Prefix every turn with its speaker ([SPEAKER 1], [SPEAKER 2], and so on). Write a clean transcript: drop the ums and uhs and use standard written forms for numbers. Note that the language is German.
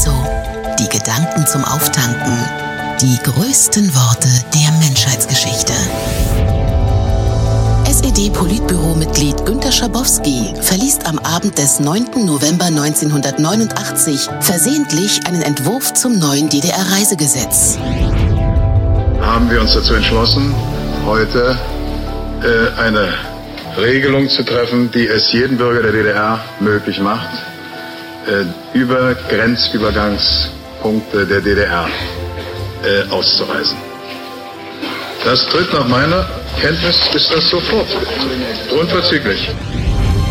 [SPEAKER 1] Wieso? Die Gedanken zum Auftanken. Die größten Worte der Menschheitsgeschichte. SED-Politbüro-Mitglied Günter Schabowski verliest am Abend des 9. November 1989 versehentlich einen Entwurf zum neuen DDR-Reisegesetz.
[SPEAKER 2] Haben wir uns dazu entschlossen, heute eine Regelung zu treffen, die es jedem Bürger der DDR möglich macht, über Grenzübergangspunkte der DDR auszureisen. Das tritt nach meiner Kenntnis, ist das sofort, unverzüglich.